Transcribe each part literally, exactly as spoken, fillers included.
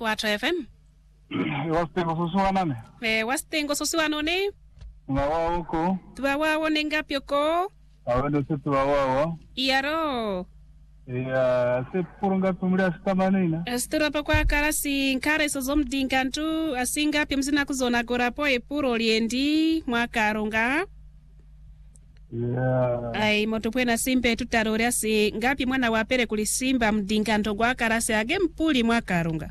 Quattro F M. Wastengo susuanane. Eh, wastengo susuanone. Ngawa uko. Tuwawawo nengapi oko? Awendo se tuwawawo. Iyaro. Ya se purunga tumuri asitamanina. Astura pa kwa karasi nkare sozo mdinkantu asingapi mzina kuzona gorapo epuro liendi mwakaronga. Yeah. Ai motopwena simpe tutarore asi ngapi mwana wapere kulisimba mdinkanto gwa karasi age mpuli mwakarunga.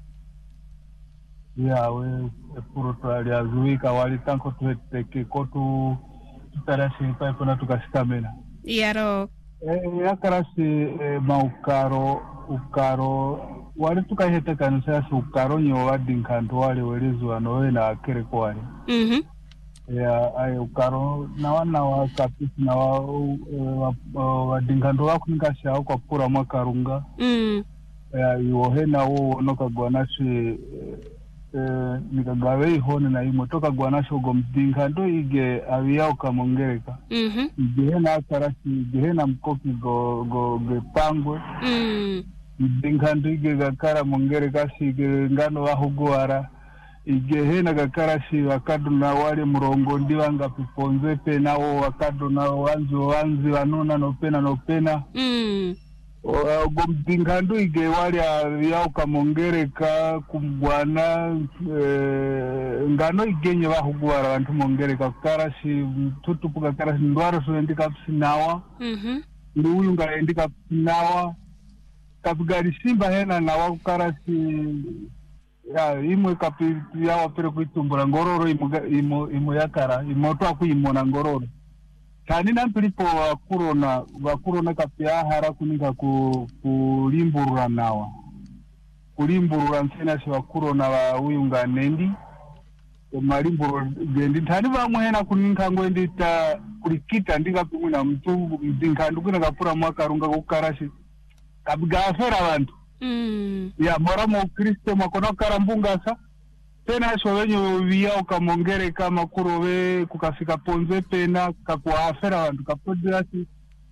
Yeah, we epuro twali azuika wali tanko tuweteke kotu tutarasi paipo na tukasitamena. Iyaro. Eh, ya karasi eh, maukaro ukaro wali tukaheta kanisa si ukaro nyo wadinkanto wali welezu wanowe na akere kwa wali. Mhm. Ya ay ukaro na wana wa kapisi na wa uh, uh, wadinkanto wako nikasha kwa pura mwakarunga. Mm. Ya iwohe na uo noka guanashi eh, nikagawe ihone na imo toka guanashi ugo mdinkanto ige awiyao kamongereka. Mhm. Igehe na akarasi, igehe na mkoki go, go, ge pangwe. Mm. Mdinkanto ige gakara mongereka si ige ngano wa huguara. Igehe na gakarashi wakadu na wale murongo ndiwanga piponze pena o wakadu na wanzi wanzi wanuna no pena no pena. Mm. Ugo mdinkanto ige wale yao kamongereka kumguana e, ngano igenye wa huguara wantu mongereka karashi tutupu gakarashi ndwaro suendika psinawa. Mhm. Ndi uyu nga endika psinawa kapigari simba hena na wakarashi ya imwe kapi ya wapere kuitumbura ngororo imo imo imo yakara imoto akuimona ngororo tani nampilipo wakurona wakurona kapi hara kuninga ku kulimburura nawa kulimburura nsena si wakurona wa uyunga nendi malimburo gendi tani bamwe hena kuninga ngwendi ta kulikita ndika kumuna mtu mdinkandu kuna kapura mwakarunga kukarashi kabigafera abantu. Mm. Ya mora mo Kristo makono karambunga sa tena so wenyo via ukamongere kama kurowe kukafika ponze pena kakuafera wantu kapodasi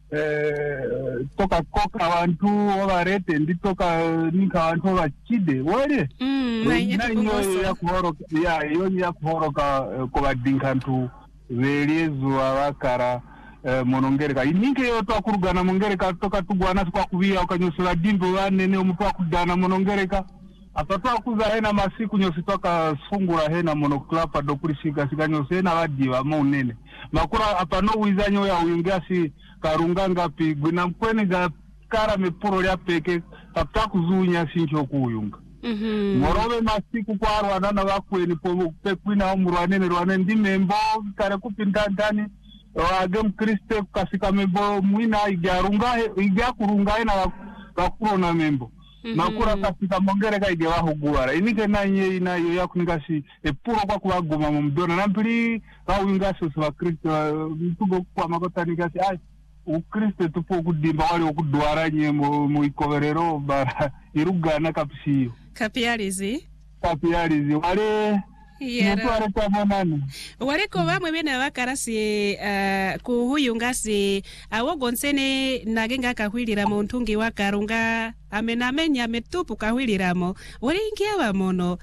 eh toka koka wantu wabarete nditoka nika wantu wachide wale Mm, nayo ya kuhoroka ya yo ya kuhoroka ko badinkantu veliezo abakara Eh, monongereka ininke yo to akurugana mongereka toka tugwana kwa kubiya ukanyosula dimbo wanene omuntu akudana monongereka atatu akuza hena masiku nyosi toka sungura hena monoklapa dokurishika sikanyose hena wadiwa monene makura apano wizanyo ya uyungasi karunganga pi gwina mkwene ga kara mepuro ya peke tapta kuzunya sincho kuyunga. Mhm. Morobe masiku kwa rwana wakweni po pekwina omurwanene rwanene ndimembo kare kupintantani wagem Kriste kasika membo mwina igarunga igakurunga na wakurona membo mm -hmm. Makura kasika mongereka ige wahuguara inike nanye ina yo yakuningasi epuro kwa kubaguma mu mdona nampiri bawingasi wa Kristo mtugo kwa makotaningasi ai u Kriste tupo kudimba wali okudwaranye mu ikoverero bara irugana kapsiyo Kapializi kapializi wale Yara. Nani? Wareko bamwe bena bakarasi uh, kuhuyungasi awogonsene nagenga kahwilira mu ntungi wa karunga amenamenya metupu kahwiliramo wali ngiaba mono